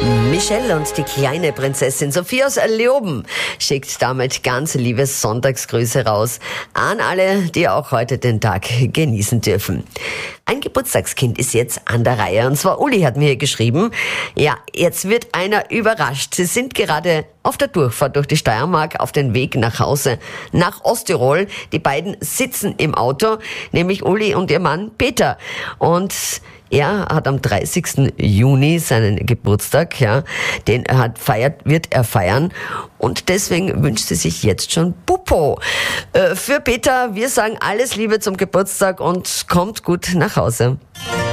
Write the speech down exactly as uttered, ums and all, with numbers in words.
Michelle und die kleine Prinzessin Sophie aus Leoben schickt damit ganz liebe Sonntagsgrüße raus an alle, die auch heute den Tag genießen dürfen. Ein Geburtstagskind ist jetzt an der Reihe, und zwar Uli hat mir hier geschrieben, ja, jetzt wird einer überrascht. Sie sind gerade auf der Durchfahrt durch die Steiermark auf den Weg nach Hause, nach Osttirol. Die beiden sitzen im Auto, nämlich Uli und ihr Mann Peter. Und er hat am dreißigsten Juni seinen Geburtstag, ja, den er hat feiert, wird er feiern, und deswegen wünscht sie sich jetzt schon Pupo. Äh, für Peter, wir sagen alles Liebe zum Geburtstag und kommt gut nach Hause.